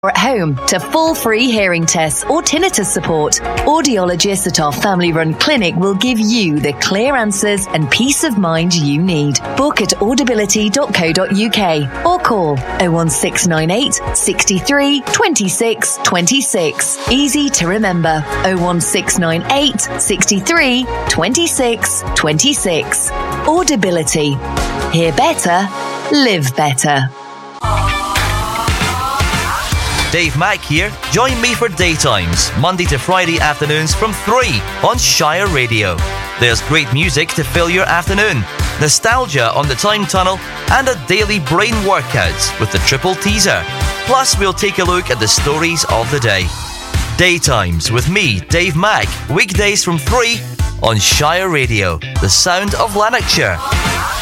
or at home to full free hearing tests or tinnitus support. Audiologists at our family-run clinic will give you the clear answers and peace of mind you need. Book at audibility.co.uk or call 01698 63 26 26. Easy to remember. 01698 63 26 26. Audibility. Hear better, live better. Dave Mack here. Join me for Daytimes, Monday to Friday afternoons from 3 on Shire Radio. There's great music to fill your afternoon, nostalgia on the time tunnel, and a daily brain workout with the triple teaser. Plus, we'll take a look at the stories of the day. Daytimes with me, Dave Mack, weekdays from 3 on Shire Radio, the sound of Lanarkshire.